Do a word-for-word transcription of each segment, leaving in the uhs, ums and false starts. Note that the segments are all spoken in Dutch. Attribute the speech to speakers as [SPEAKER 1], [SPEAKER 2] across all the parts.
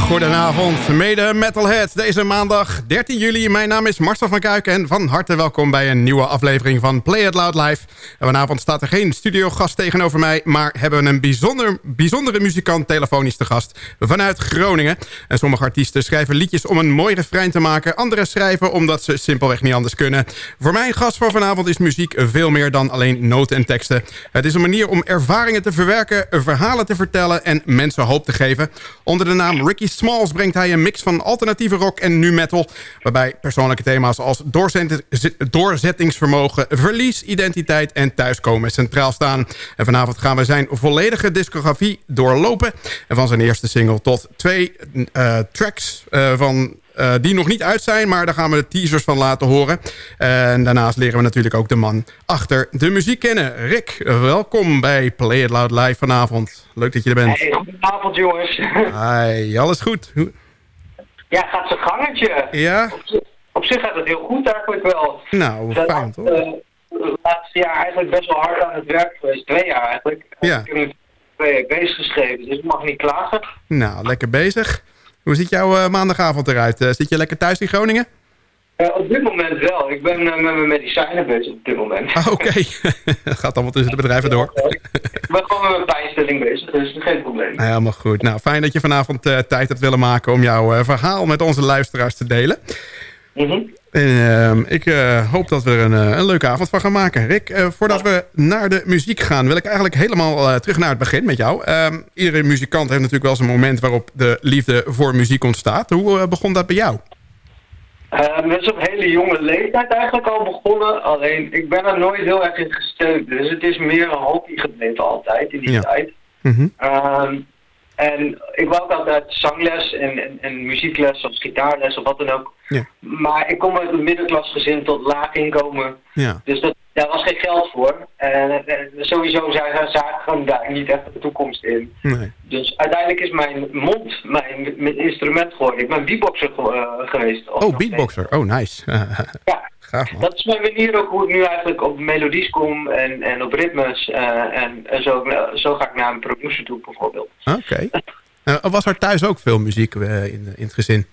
[SPEAKER 1] Goedenavond, mede metalheads. Deze maandag dertien juli. Mijn naam is Marcel van Kuik en van harte welkom bij een nieuwe aflevering van Play It Loud Live. En vanavond staat er geen studiogast tegenover mij, maar hebben we een bijzonder, bijzondere muzikant telefonisch te gast vanuit Groningen. En sommige artiesten schrijven liedjes om een mooi refrein te maken. Anderen schrijven omdat ze simpelweg niet anders kunnen. Voor mijn gast voor vanavond is muziek veel meer dan alleen noten en teksten. Het is een manier om ervaringen te verwerken, verhalen te vertellen en mensen hoop te geven. Onder de naam Ricky Smalls brengt hij een mix van alternatieve rock en nu metal, waarbij persoonlijke thema's als doorzet- doorzettingsvermogen, verlies, identiteit en thuiskomen centraal staan. En vanavond gaan we zijn volledige discografie doorlopen. En van zijn eerste single tot twee uh, tracks uh, van... Uh, die nog niet uit zijn, maar daar gaan we de teasers van laten horen. En daarnaast leren we natuurlijk ook de man achter de muziek kennen. Rick, welkom bij Play It Loud Live vanavond. Leuk dat je er bent.
[SPEAKER 2] Hey, goedenavond jongens.
[SPEAKER 1] Hi, alles goed?
[SPEAKER 2] Ja, gaat zijn gangetje.
[SPEAKER 1] Ja?
[SPEAKER 2] Op, zich, op zich gaat het heel goed eigenlijk wel.
[SPEAKER 1] Nou,
[SPEAKER 2] de
[SPEAKER 1] fijn toch?
[SPEAKER 2] Het uh, laatste jaar eigenlijk best wel hard aan het werk geweest. Twee jaar eigenlijk.
[SPEAKER 1] Ja.
[SPEAKER 2] Ik heb nu twee jaar bezig geschreven, dus ik mag niet klagen.
[SPEAKER 1] Nou, lekker bezig. Hoe ziet jouw uh, maandagavond eruit? Uh, zit je lekker thuis in Groningen?
[SPEAKER 2] Uh, op dit moment wel. Ik ben uh, met mijn medicijnen bezig op dit moment.
[SPEAKER 1] Ah, oké. Dat gaat allemaal tussen de bedrijven door.
[SPEAKER 2] Ik ben gewoon met mijn pijnstelling bezig, dus dat is geen probleem.
[SPEAKER 1] Nou, helemaal goed. Nou, fijn dat je vanavond uh, tijd hebt willen maken om jouw uh, verhaal met onze luisteraars te delen.
[SPEAKER 2] Mm-hmm.
[SPEAKER 1] En, uh, ik uh, hoop dat we er een, uh, een leuke avond van gaan maken. Rick, uh, voordat we naar de muziek gaan, wil ik eigenlijk helemaal uh, terug naar het begin met jou. Uh, iedere muzikant heeft natuurlijk wel eens een moment waarop de liefde voor muziek ontstaat. Hoe uh, begon dat bij jou?
[SPEAKER 2] Uh, dat is op hele jonge leeftijd eigenlijk al begonnen. Alleen, ik ben er nooit heel erg in gesteund. Dus het is meer een hobby gebleven altijd in die ja. tijd.
[SPEAKER 1] Mm-hmm.
[SPEAKER 2] Uh, En ik wou ook altijd zangles en, en, en muziekles of gitaarles of wat dan ook.
[SPEAKER 1] Ja.
[SPEAKER 2] Maar ik kom uit een middenklasgezin tot laag inkomen.
[SPEAKER 1] Ja.
[SPEAKER 2] Dus dat, daar was geen geld voor. En, en sowieso zijn zaken daar niet echt de toekomst in.
[SPEAKER 1] Nee.
[SPEAKER 2] Dus uiteindelijk is mijn mond mijn, mijn instrument geworden. Ik ben beatboxer uh, geweest.
[SPEAKER 1] Oh, beatboxer. Oh, nice.
[SPEAKER 2] Ja.
[SPEAKER 1] Gaaf, man.
[SPEAKER 2] Dat is mijn manier ook hoe ik nu eigenlijk op melodies kom en, en op ritmes. Uh, en en zo, zo ga ik naar een producer toe bijvoorbeeld.
[SPEAKER 1] Oké. Okay. Uh, was er thuis ook veel muziek uh, in, in het gezin?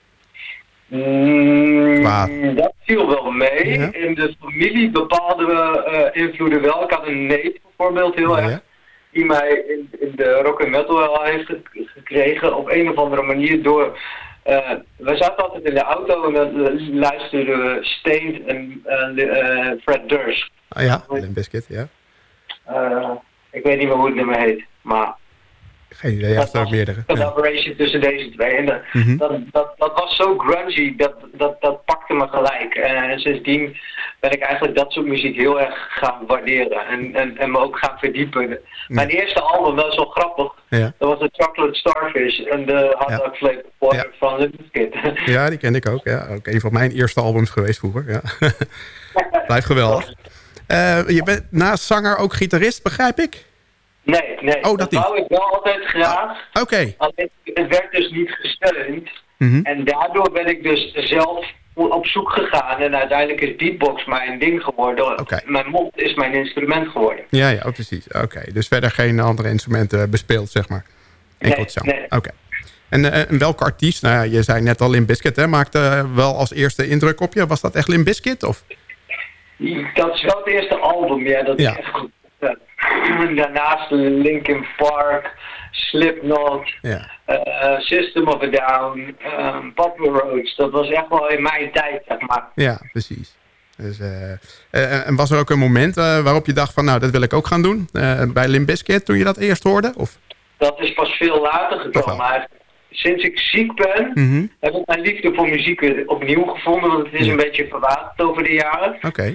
[SPEAKER 2] Mm, dat viel wel mee. Ja. In de familie bepaalden we uh, invloeden wel. Ik had een neef bijvoorbeeld heel
[SPEAKER 1] ja,
[SPEAKER 2] erg.
[SPEAKER 1] Ja. Die
[SPEAKER 2] mij in, in de rock and metal wel heeft gekregen op een of andere manier door... Uh, we zaten altijd in de auto en dan luisterden we Stained en uh, uh, Fred Durst.
[SPEAKER 1] Ah ja, Limp Bizkit, ja.
[SPEAKER 2] Uh, ik weet niet meer hoe het nummer heet, maar...
[SPEAKER 1] Geen idee, ja, er ook meerdere.
[SPEAKER 2] Een collaboration ja. tussen deze twee. En de, mm-hmm. dat, dat, dat was zo grungy, dat, dat, dat pakte me gelijk. En sindsdien ben ik eigenlijk dat soort muziek heel erg gaan waarderen. En, en, en me ook gaan verdiepen. Ja. Mijn eerste album, dat is wel grappig. Ja. Dat was de Chocolate Starfish en de Hot Dog Flavor Water ja. van Limp Bizkit.
[SPEAKER 1] Ja, die kende ik ook. Ja. Ook een van mijn eerste albums geweest vroeger. Ja. Blijft geweldig. Uh, je bent naast zanger ook gitarist, begrijp ik?
[SPEAKER 2] Nee, nee.
[SPEAKER 1] Oh, dat,
[SPEAKER 2] dat wou ik wel altijd graag.
[SPEAKER 1] Ah, Oké. Okay.
[SPEAKER 2] Alleen het werd dus niet gesteund.
[SPEAKER 1] Mm-hmm.
[SPEAKER 2] En daardoor ben ik dus zelf op zoek gegaan. En uiteindelijk is beatbox mijn ding geworden.
[SPEAKER 1] Okay.
[SPEAKER 2] Mijn mond is mijn instrument geworden.
[SPEAKER 1] Ja, ja, oh, precies. Oké. Okay. Dus verder geen andere instrumenten bespeeld, zeg maar. Enkel
[SPEAKER 2] nee,
[SPEAKER 1] zang.
[SPEAKER 2] nee.
[SPEAKER 1] Oké. Okay. En, uh, en welke artiest, nou ja, je zei net al Limp Bizkit, hè, maakte uh, wel als eerste indruk op je. Was dat echt Limp Bizkit? Of?
[SPEAKER 2] Dat is wel het eerste album, ja. Dat
[SPEAKER 1] ja.
[SPEAKER 2] is echt goed. Daarnaast Linkin Park, Slipknot,
[SPEAKER 1] ja.
[SPEAKER 2] uh, System of a Down, um, Papa Roach. Dat was echt wel in mijn tijd, zeg maar.
[SPEAKER 1] Ja, precies. Dus, uh, uh, en was er ook een moment uh, waarop je dacht van, nou, dat wil ik ook gaan doen? Uh, bij Limp Bizkit, toen je dat eerst hoorde? Of?
[SPEAKER 2] Dat is pas veel later gekomen. Maar sinds ik ziek ben,
[SPEAKER 1] mm-hmm.
[SPEAKER 2] heb ik mijn liefde voor muziek weer opnieuw gevonden. Want het is ja. een beetje verwaterd over de jaren.
[SPEAKER 1] Oké. Okay.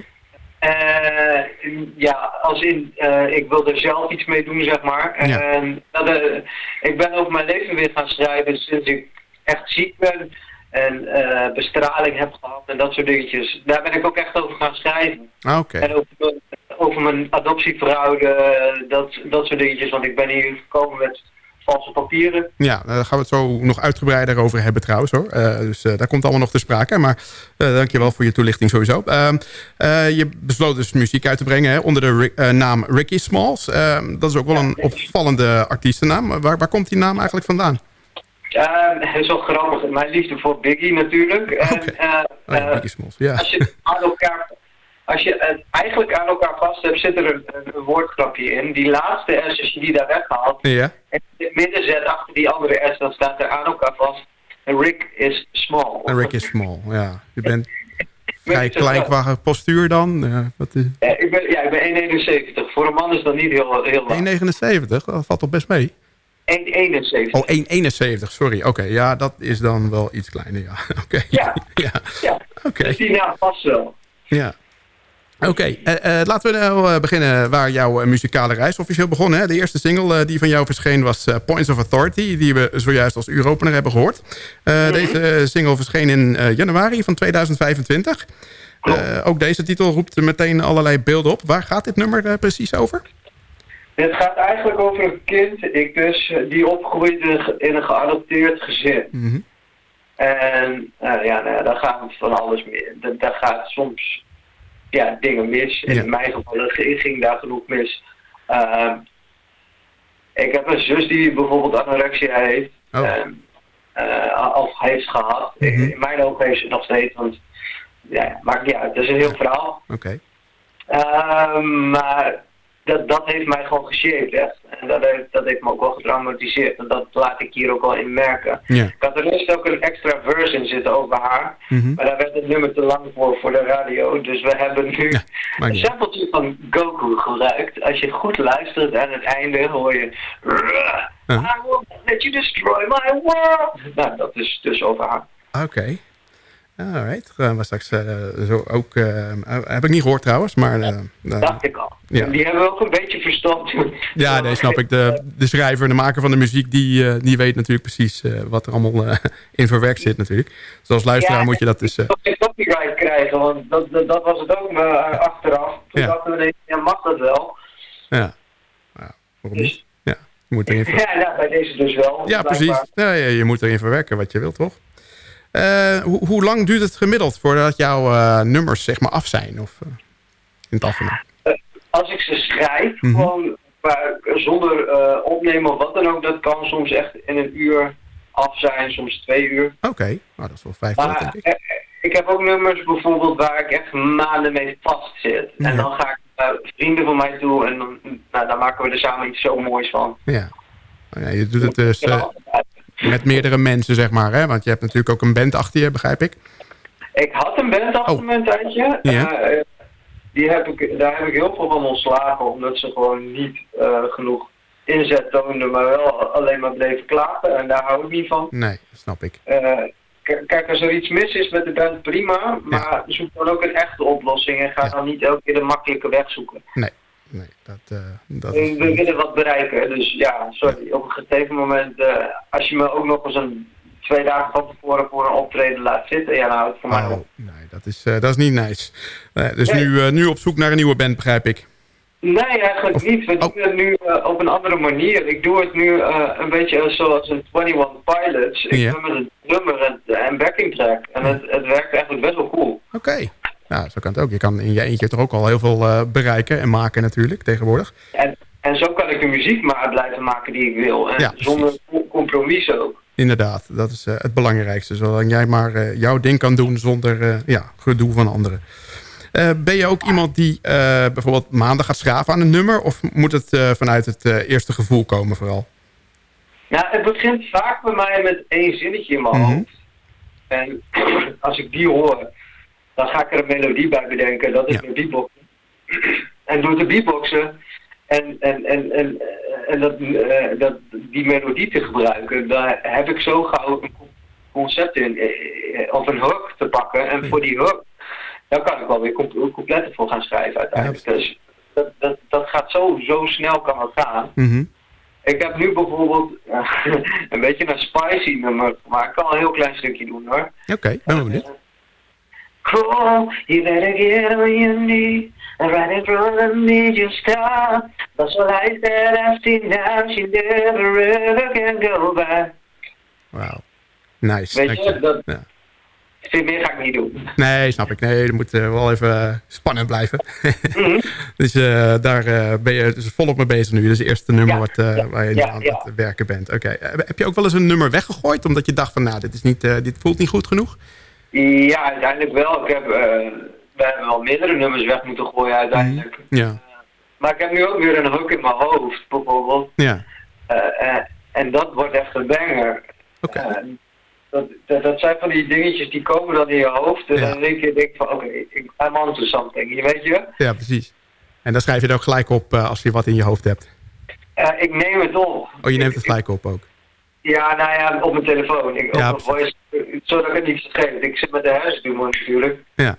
[SPEAKER 2] Uh, ja, als in, uh, ik wil er zelf iets mee doen, zeg maar.
[SPEAKER 1] Ja.
[SPEAKER 2] En uh, uh, ik ben over mijn leven weer gaan schrijven sinds ik echt ziek ben. En uh, bestraling heb gehad en dat soort dingetjes. Daar ben ik ook echt over gaan schrijven.
[SPEAKER 1] Ah, okay.
[SPEAKER 2] En over, over mijn adoptiefraude, dat, dat soort dingetjes. Want ik ben hier gekomen met valse papieren.
[SPEAKER 1] Ja, daar gaan we het zo nog uitgebreider over hebben trouwens hoor. Uh, dus uh, daar komt allemaal nog te sprake. Maar uh, dankjewel voor je toelichting sowieso. Uh, uh, je besloot dus muziek uit te brengen hè, onder de uh, naam Ricky Smalls. Uh, dat is ook wel een opvallende artiestennaam. Waar, waar komt die naam eigenlijk vandaan?
[SPEAKER 2] Uh, dat is wel grappig. Mijn liefde voor Biggie natuurlijk. En,
[SPEAKER 1] okay.
[SPEAKER 2] uh,
[SPEAKER 1] oh, ja, Biggie Smalls, ja.
[SPEAKER 2] Als je aan elkaar, als je het eigenlijk aan elkaar vast hebt, zit er een, een woordgrapje in. Die laatste S, als je die daar weghaalt,
[SPEAKER 1] ja.
[SPEAKER 2] en in het midden zet achter die andere S, dan staat er aan elkaar vast. En Rick is small.
[SPEAKER 1] En Rick is small, ja. Je bent vrij klein qua postuur dan. Uh, wat is...
[SPEAKER 2] ja, ik ben, ja, ik ben één komma eenenzeventig. Voor een man is dat niet heel, heel lang.
[SPEAKER 1] één komma negenenzeventig? Dat valt toch best mee?
[SPEAKER 2] één komma eenenzeventig.
[SPEAKER 1] Oh, één komma eenenzeventig, sorry. Oké, okay, ja, dat is dan wel iets kleiner, ja. Oké. Okay.
[SPEAKER 2] Ja,
[SPEAKER 1] ja.
[SPEAKER 2] ja.
[SPEAKER 1] Oké. Okay.
[SPEAKER 2] Dus die naam past wel.
[SPEAKER 1] Ja. Oké, okay. uh, uh, laten we nou uh, beginnen waar jouw uh, muzikale reis officieel begon. Hè? De eerste single uh, die van jou verscheen was uh, Points of Authority, die we zojuist als uuropener hebben gehoord. Uh, mm-hmm. Deze single verscheen in uh, januari van tweeduizend vijfentwintig. Uh, ook deze titel roept meteen allerlei beelden op. Waar gaat dit nummer uh, precies over?
[SPEAKER 2] Het gaat eigenlijk over een kind, ik dus, die opgroeit in een geadopteerd gezin.
[SPEAKER 1] Mm-hmm.
[SPEAKER 2] En uh, ja, nou, daar gaat van alles meer. Daar gaat soms ja, dingen mis. Ja. In mijn geval ging daar genoeg mis. Uh, ik heb een zus die bijvoorbeeld anorexia heeft.
[SPEAKER 1] Oh.
[SPEAKER 2] Uh, uh, of heeft gehad. Mm-hmm. In mijn ogen heeft ze het nog steeds, want ja, maakt niet uit. Dat is een heel verhaal.
[SPEAKER 1] Oké.
[SPEAKER 2] Okay. Uh, maar dat, dat heeft mij gewoon geshaped, echt. En dat heeft, dat heeft me ook wel getraumatiseerd. En dat laat ik hier ook wel in merken.
[SPEAKER 1] Yeah.
[SPEAKER 2] Ik had er eerst ook een extra verse in zitten over haar.
[SPEAKER 1] Mm-hmm.
[SPEAKER 2] Maar daar werd het nummer te lang voor, voor de radio. Dus we hebben nu ja, een sampletje van Goku gebruikt. Als je goed luistert aan het einde hoor je... Uh-huh. I will let you destroy my world. Nou, dat is dus over haar.
[SPEAKER 1] Oké. Okay. Alright, gaan we straks uh, zo ook... Uh, heb ik niet gehoord trouwens, maar... Uh,
[SPEAKER 2] uh, dacht ik al. Ja. Die hebben we ook een beetje verstopt.
[SPEAKER 1] Ja, nee, snap ik. De, de schrijver, de maker van de muziek, die, uh, die weet natuurlijk precies uh, wat er allemaal uh, in verwerkt zit natuurlijk. Dus als luisteraar ja, moet je dat dus... Uh...
[SPEAKER 2] Ik wil geen copyright krijgen, want dat, dat, dat was het ook maar uh, achteraf. Toen
[SPEAKER 1] ja.
[SPEAKER 2] dachten we, ja, mag dat wel?
[SPEAKER 1] Ja, ja waarom niet? Ja, je moet erin ver...
[SPEAKER 2] ja, ja, bij deze dus wel.
[SPEAKER 1] Ja, precies. Ja, ja, je moet erin verwerken wat je wilt, toch? Uh, ho- hoe lang duurt het gemiddeld voordat jouw uh, nummers zeg maar af zijn? Of, uh, in het algemeen?
[SPEAKER 2] Uh, als ik ze schrijf, mm-hmm. gewoon maar zonder uh, opnemen of wat dan ook, dat kan soms echt in een uur af zijn, soms twee uur.
[SPEAKER 1] Oké, okay. Nou, dat is wel vijf
[SPEAKER 2] maar,
[SPEAKER 1] denk ik.
[SPEAKER 2] Uh, ik heb ook nummers bijvoorbeeld waar ik echt maanden mee vast zit. Ja. En dan ga ik naar uh, vrienden van mij toe en dan, nou, dan maken we er samen iets zo moois van.
[SPEAKER 1] Ja, oh, ja je doet het dus... Uh... Met meerdere mensen, zeg maar, hè? Want je hebt natuurlijk ook een band achter je, begrijp ik?
[SPEAKER 2] Ik had een band achter oh. me een tijdje.
[SPEAKER 1] Ja.
[SPEAKER 2] Uh, die heb ik, daar heb ik heel veel van ontslagen, omdat ze gewoon niet uh, genoeg inzet toonden, maar wel alleen maar bleven klagen. En daar hou ik niet van.
[SPEAKER 1] Nee, dat snap ik.
[SPEAKER 2] Uh, k- kijk, als er iets mis is met de band, prima. Maar ja. zoek dan ook een echte oplossing en ga ja. dan niet elke keer de makkelijke weg zoeken.
[SPEAKER 1] Nee. Nee, dat, uh, dat
[SPEAKER 2] we,
[SPEAKER 1] is...
[SPEAKER 2] we willen wat bereiken, dus ja, sorry. Ja. Op een gegeven moment, uh, als je me ook nog eens een twee dagen van tevoren voor een optreden laat zitten, ja, nou, het voor mij
[SPEAKER 1] oh, op. Nee, dat is, uh, dat is niet nice. Uh, dus nee. nu, uh, nu op zoek naar een nieuwe band, begrijp ik.
[SPEAKER 2] Nee, eigenlijk of, niet. We oh. doen het nu uh, op een andere manier. Ik doe het nu uh, een beetje zoals een eenentwintig Pilots. Ik
[SPEAKER 1] ja.
[SPEAKER 2] doe met een nummer en, en backing track. En ja. het, het werkt eigenlijk best wel cool.
[SPEAKER 1] Oké. Okay. Nou, zo kan het ook. Je kan in je eentje toch ook al heel veel uh, bereiken en maken natuurlijk, tegenwoordig.
[SPEAKER 2] En, en zo kan ik de muziek maar blijven maken die ik wil. En ja, zonder compromis ook.
[SPEAKER 1] Inderdaad, dat is uh, het belangrijkste. Zolang jij maar uh, jouw ding kan doen zonder uh, ja, gedoe van anderen. Uh, ben je ook iemand die uh, bijvoorbeeld maanden gaat schraven aan een nummer? Of moet het uh, vanuit het uh, eerste gevoel komen vooral?
[SPEAKER 2] Nou, het begint vaak bij mij met één zinnetje in mijn mm-hmm. hoofd. En als ik die hoor... dan ga ik er een melodie bij bedenken. Dat is ja. mijn beatboxen. En door te beatboxen en, en, en, en, en dat, uh, dat, die melodie te gebruiken, daar heb ik zo gauw een concept in. Uh, of een hook te pakken. En ja. voor die hook, daar kan ik wel weer coupletten voor gaan schrijven uiteindelijk. Ja. Dus dat, dat, dat gaat zo, zo snel kan het gaan.
[SPEAKER 1] Mm-hmm.
[SPEAKER 2] Ik heb nu bijvoorbeeld uh, een beetje een spicy nummer, maar ik kan een heel klein stukje doen hoor.
[SPEAKER 1] Oké, okay, ben benieuwd. Uh,
[SPEAKER 2] Cool, you better get on your knee and right in front of me, just stop. That's what I said, I've seen now, she never ever can go back.
[SPEAKER 1] Wauw, nice.
[SPEAKER 2] Weet je, dat,
[SPEAKER 1] ja.
[SPEAKER 2] Veel meer ga ik niet doen.
[SPEAKER 1] Nee, snap ik. Nee, dat moet uh, wel even uh, spannend blijven. Mm-hmm. Dus uh, daar uh, ben je dus volop mee bezig nu. Dus het eerste nummer ja, wat, uh, ja, waar je ja, aan ja. het werken bent. Oké. Okay. Uh, heb je ook wel eens een nummer weggegooid? Omdat je dacht van, nou, dit, is niet, uh, dit voelt niet goed genoeg?
[SPEAKER 2] Ja, uiteindelijk wel. Ik heb, uh, we hebben wel meerdere nummers weg moeten gooien uiteindelijk.
[SPEAKER 1] Mm, ja.
[SPEAKER 2] Uh, maar ik heb nu ook weer een hook in mijn hoofd, bijvoorbeeld.
[SPEAKER 1] Ja.
[SPEAKER 2] Uh, uh, en dat wordt echt een banger.
[SPEAKER 1] Oké. Okay.
[SPEAKER 2] Uh, Dat, dat, dat zijn van die dingetjes die komen dan in je hoofd. En ja. dan denk je denk van, oké, okay, I'm on to something. Je weet je?
[SPEAKER 1] Ja, precies. En dan schrijf je het ook gelijk op uh, als je wat in je hoofd hebt.
[SPEAKER 2] Uh, ik neem het op.
[SPEAKER 1] Oh, je neemt het gelijk op ook?
[SPEAKER 2] Ja, nou ja, op mijn telefoon. Ik,
[SPEAKER 1] ja,
[SPEAKER 2] op mijn voice, zodat ik het niet vergeet. Ik zit met de hersentumor natuurlijk.
[SPEAKER 1] Ja.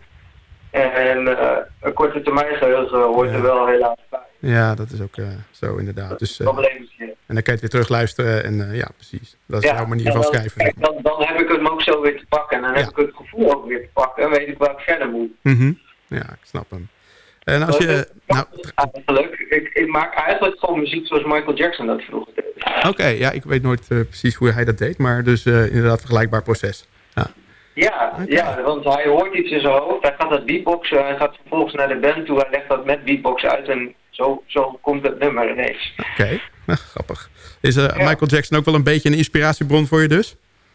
[SPEAKER 2] En uh, een korte termijn geheugen hoort ja. er wel helaas bij.
[SPEAKER 1] Ja, dat is ook uh, zo inderdaad. Dus, uh, en dan kan je het weer terugluisteren en uh, ja, precies. Dat is
[SPEAKER 2] ja,
[SPEAKER 1] jouw manier van
[SPEAKER 2] dan,
[SPEAKER 1] schrijven.
[SPEAKER 2] Kijk, dan, dan heb ik hem ook zo weer te pakken. En dan ja. heb ik het gevoel ook weer te pakken. En weet ik waar ik verder moet.
[SPEAKER 1] Mm-hmm. Ja, ik snap hem. En als je... Nou,
[SPEAKER 2] eigenlijk, ik, ik maak eigenlijk gewoon muziek zoals Michael Jackson dat vroeger deed.
[SPEAKER 1] Oké, okay, ja, ik weet nooit uh, precies hoe hij dat deed. Maar dus uh, inderdaad een vergelijkbaar proces. Ja.
[SPEAKER 2] Ja, okay. ja, want hij hoort iets in zijn hoofd, hij gaat dat beatboxen, hij gaat vervolgens naar de band toe, hij legt dat met beatbox uit en zo, zo komt het nummer ineens.
[SPEAKER 1] Oké, okay. nou, grappig. Is uh, ja. Michael Jackson ook wel een beetje een inspiratiebron voor je dus?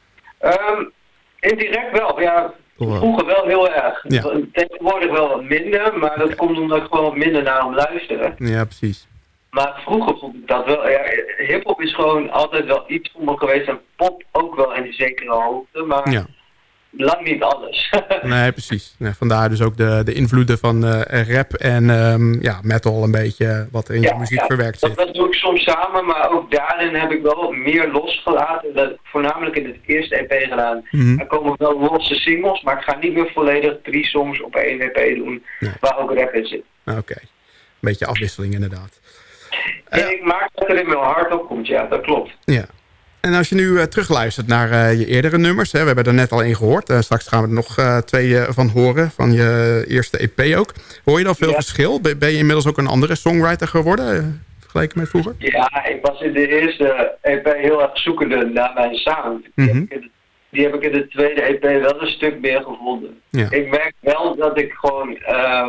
[SPEAKER 2] Um, indirect wel, ja. Vroeger wel heel erg.
[SPEAKER 1] Ja.
[SPEAKER 2] Tegenwoordig wel wat minder, maar dat komt omdat ik gewoon wat minder naar hem luister.
[SPEAKER 1] Ja, precies.
[SPEAKER 2] Maar vroeger vond ik dat wel. Ja, hip-hop is gewoon altijd wel iets voor me geweest en pop ook wel in zekere hoogte, maar... Ja. Lang niet alles.
[SPEAKER 1] Nee, precies. Nee, vandaar dus ook de, de invloeden van uh, rap en um, ja, metal een beetje wat er in ja, je muziek
[SPEAKER 2] ja,
[SPEAKER 1] verwerkt
[SPEAKER 2] zit.
[SPEAKER 1] Dat,
[SPEAKER 2] dat doe ik soms samen, maar ook daarin heb ik wel meer losgelaten. Dat voornamelijk in het eerste E P gedaan. Mm-hmm. Er komen wel losse singles, maar ik ga niet meer volledig drie songs op één E P doen, nee. waar ook rap in zit.
[SPEAKER 1] Oké, okay. Een beetje afwisseling inderdaad.
[SPEAKER 2] En uh, ik maak dat er in mijn hart op komt, ja, dat klopt.
[SPEAKER 1] Ja. En als je nu uh, terugluistert naar uh, je eerdere nummers... Hè, we hebben er net al één gehoord. Uh, straks gaan we er nog uh, twee uh, van horen. Van je eerste E P ook. Hoor je dan veel ja. verschil? Ben, ben je inmiddels ook een andere songwriter geworden? Uh, vergeleken met vroeger?
[SPEAKER 2] Ja, ik was in de eerste E P heel erg zoekende naar mijn sound.
[SPEAKER 1] Mm-hmm.
[SPEAKER 2] Die, heb ik in de, die heb ik in de tweede E P wel een stuk meer gevonden.
[SPEAKER 1] Ja.
[SPEAKER 2] Ik merk wel dat ik gewoon uh,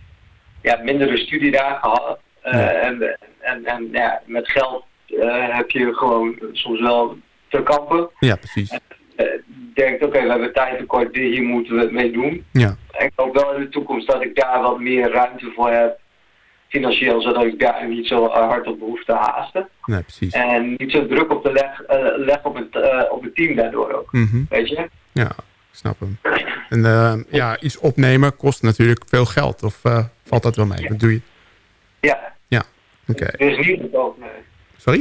[SPEAKER 2] ja, mindere studiedagen had. Uh, ja. En, en, en ja, met geld... Uh, heb je gewoon soms wel te kampen.
[SPEAKER 1] Ja, precies. En
[SPEAKER 2] uh, denkt, oké, okay, we hebben tijd tekort, hier moeten we het mee doen.
[SPEAKER 1] Ja.
[SPEAKER 2] En ik hoop wel in de toekomst dat ik daar wat meer ruimte voor heb, financieel, zodat ik daar niet zo hard op behoef te haasten.
[SPEAKER 1] Nee, precies.
[SPEAKER 2] En niet zo druk op de leg, uh, leg op, het, uh, op het team daardoor ook.
[SPEAKER 1] Mm-hmm.
[SPEAKER 2] Weet je?
[SPEAKER 1] Ja, ik snap hem. En uh, ja, iets opnemen kost natuurlijk veel geld. Of uh, valt dat wel mee?
[SPEAKER 2] Ja.
[SPEAKER 1] Wat doe je?
[SPEAKER 2] Ja.
[SPEAKER 1] Ja, oké.
[SPEAKER 2] Okay. Het is niet goedkoop, nee.
[SPEAKER 1] Sorry?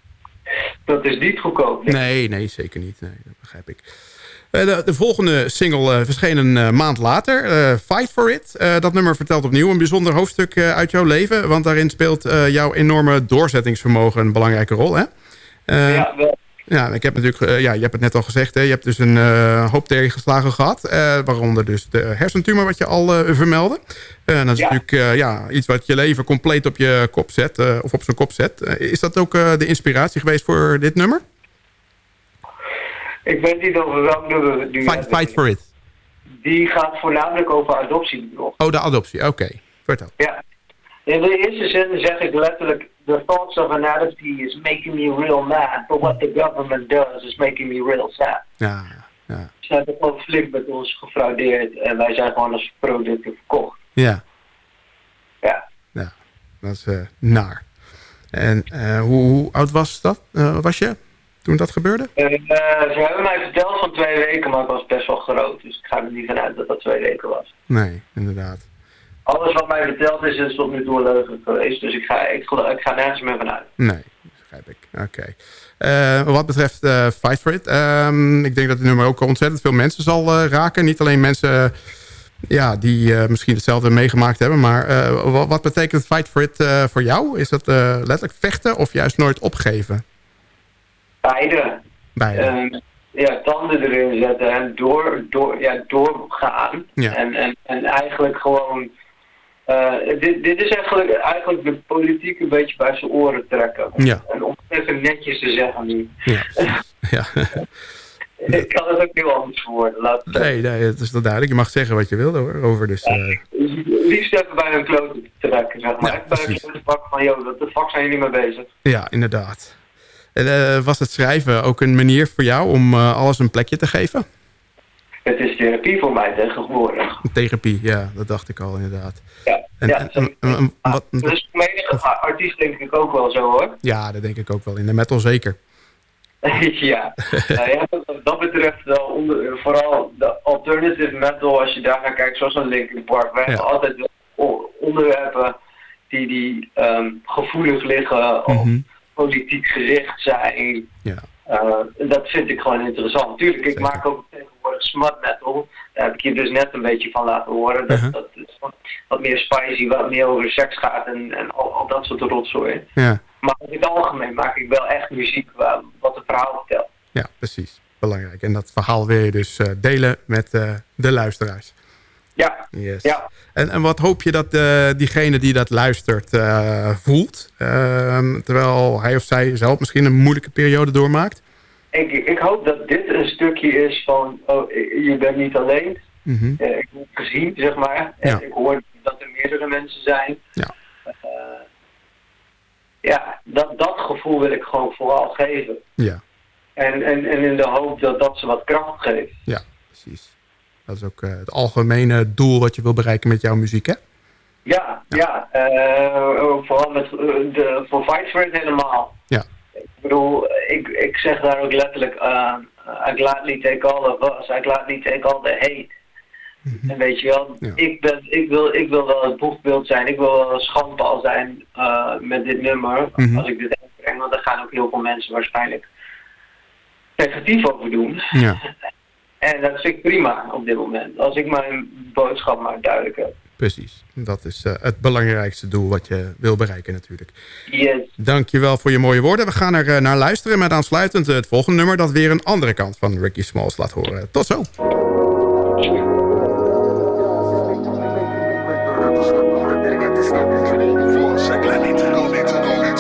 [SPEAKER 2] Dat is niet goedkoop. Nee,
[SPEAKER 1] nee, nee zeker niet. Nee, dat begrijp ik. Uh, de, de volgende single uh, verscheen een uh, maand later. Uh, Fight For It. Uh, dat nummer vertelt opnieuw een bijzonder hoofdstuk uh, uit jouw leven. Want daarin speelt uh, jouw enorme doorzettingsvermogen een belangrijke rol. Hè? Uh, ja, wel. Ja, ik heb natuurlijk, uh, ja, je hebt het net al gezegd. Hè? Je hebt dus een uh, hoop tegenslagen gehad. Uh, waaronder dus de hersentumor wat je al uh, vermeldde. Uh, dat is ja. natuurlijk uh, ja, iets wat je leven compleet op je kop zet. Uh, of op zijn kop zet. Uh, is dat ook uh, de inspiratie geweest voor dit nummer?
[SPEAKER 2] Ik weet niet over welk nummer nu...
[SPEAKER 1] Fight, fight For It.
[SPEAKER 2] Die gaat voornamelijk over adoptie nog.
[SPEAKER 1] Oh, de adoptie. Oké. Okay. Vertel.
[SPEAKER 2] Ja. In de eerste zin zeg ik letterlijk... The thoughts of an adoptee is making me real mad. But what the government does is making me real sad.
[SPEAKER 1] Ja, ja.
[SPEAKER 2] Ze hebben gewoon flink met ons gefraudeerd. En wij zijn gewoon als producten verkocht.
[SPEAKER 1] Ja.
[SPEAKER 2] Ja.
[SPEAKER 1] Ja, dat is uh, naar. En uh, hoe, hoe oud was dat? Uh, was je toen dat gebeurde?
[SPEAKER 2] Uh, uh, ze hebben mij verteld van twee weken, maar het was best wel groot. Dus ik ga er niet vanuit dat dat twee weken was.
[SPEAKER 1] Nee, inderdaad.
[SPEAKER 2] Alles wat mij verteld is, is tot nu toe een leugen geweest. Dus ik ga, ik, ik ga nergens meer vanuit.
[SPEAKER 1] Nee, begrijp ik. Oké. Okay. Uh, wat betreft uh, Fight For It. Um, ik denk dat het nummer ook ontzettend veel mensen zal uh, raken. Niet alleen mensen uh, ja, die uh, misschien hetzelfde meegemaakt hebben. Maar uh, wat, wat betekent Fight For It uh, voor jou? Is dat uh, letterlijk vechten of juist nooit opgeven?
[SPEAKER 2] Beide.
[SPEAKER 1] Beide.
[SPEAKER 2] Um, ja, tanden erin zetten en door, door, ja, doorgaan.
[SPEAKER 1] Ja.
[SPEAKER 2] En, en, en eigenlijk gewoon... Uh, dit, dit is eigenlijk, eigenlijk de politiek een beetje bij zijn oren trekken.
[SPEAKER 1] Ja.
[SPEAKER 2] En om het even netjes te zeggen nu.
[SPEAKER 1] Ja. ja.
[SPEAKER 2] Ik kan het ook heel anders verwoorden. Laat het
[SPEAKER 1] nee, nee, het is wel duidelijk. Je mag zeggen wat je wil hoor, over. Dus, uh...
[SPEAKER 2] liefst even bij een klote te trekken, zeg maar.
[SPEAKER 1] Ja,
[SPEAKER 2] Echt bij een klote vak van, joh, dat de vak zijn je niet mee bezig.
[SPEAKER 1] Ja, inderdaad. En, uh, was het schrijven ook een manier voor jou om uh, alles een plekje te geven?
[SPEAKER 2] Het is therapie voor mij tegenwoordig.
[SPEAKER 1] Therapie, ja, dat dacht ik al inderdaad.
[SPEAKER 2] Ja,
[SPEAKER 1] en,
[SPEAKER 2] ja.
[SPEAKER 1] En, en, en, wat,
[SPEAKER 2] dat is voor menige artiest denk ik ook wel zo hoor.
[SPEAKER 1] Ja, dat denk ik ook wel. In de metal zeker.
[SPEAKER 2] ja, nou, ja wat dat betreft wel onder, vooral de alternative metal, als je daar naar kijkt, zoals een Linkin Park. We ja. hebben altijd wel onderwerpen die, die um, gevoelig liggen of mm-hmm. politiek gericht zijn. Ja. Uh, dat vind ik gewoon interessant. Tuurlijk, ik Zeker. maak ook tegenwoordig smut metal. Daar heb ik je dus net een beetje van laten horen. Dat, uh-huh. dat is wat, wat meer spicy, wat meer over seks gaat en, en al, al dat soort rotzooi. Ja. Maar in het algemeen maak ik wel echt muziek wat een verhaal vertelt.
[SPEAKER 1] Ja, precies. Belangrijk. En dat verhaal wil je dus uh, delen met uh, de luisteraars.
[SPEAKER 2] Ja.
[SPEAKER 1] Yes.
[SPEAKER 2] ja.
[SPEAKER 1] En, en wat hoop je dat uh, diegene die dat luistert uh, voelt? Uh, terwijl hij of zij zelf misschien een moeilijke periode doormaakt?
[SPEAKER 2] Ik, ik hoop dat dit een stukje is van, oh, je bent niet alleen. Mm-hmm. Uh, ik heb gezien, zeg maar. En ja. ik hoor dat er meerdere mensen zijn. Ja. Uh, ja, dat, dat gevoel wil ik gewoon vooral geven. Ja. En, en, en in de hoop dat dat ze wat kracht geeft.
[SPEAKER 1] Ja, precies. Dat is ook uh, het algemene doel wat je wil bereiken met jouw muziek, hè?
[SPEAKER 2] Ja, ja. ja uh, vooral met uh, de, voor Fight for It helemaal. Ja. Ik bedoel, ik, ik zeg daar ook letterlijk, uh, I gladly take all of us, I gladly take all the hate. Mm-hmm. En weet je wel, ja. ik, ben, ik, wil, ik wil wel het boegbeeld zijn, ik wil wel een schandpaal zijn uh, met dit nummer, mm-hmm. als ik dit uitbreng, want daar gaan ook heel veel mensen waarschijnlijk negatief over doen. Ja. En dat vind ik prima op dit moment, als ik mijn boodschap maar duidelijk heb.
[SPEAKER 1] Precies, dat is uh, het belangrijkste doel wat je wil bereiken natuurlijk.
[SPEAKER 2] Yes.
[SPEAKER 1] Dankjewel voor je mooie woorden. We gaan er uh, naar luisteren met aansluitend uh, het volgende nummer dat weer een andere kant van Ricky Smalls laat horen. Tot zo!